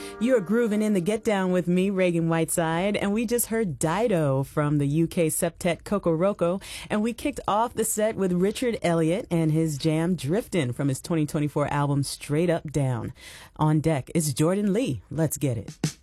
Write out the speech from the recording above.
You're grooving in the Get Down with me, Reagan Whiteside, and we just heard Dido from the UK septet Coco Roco, and we kicked off the set with Richard Elliott and his jam Driftin' from his 2024 album Straight Up Down. On deck is Jordan Lee. Let's get it.